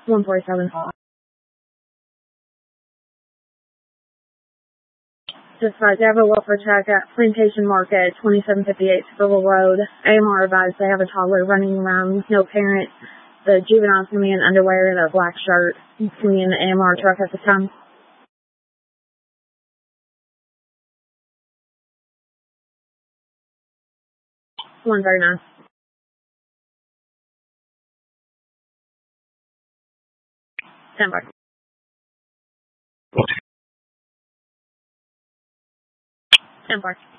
147. Dispatch, they have a welfare check at Plantation Market, 2758 Scribble Road. AMR advised they have a toddler running around with no parent. The juvenile's going to be in underwear and a black shirt. He's going to be in the AMR truck at the time. 139. Stand by. Stand by.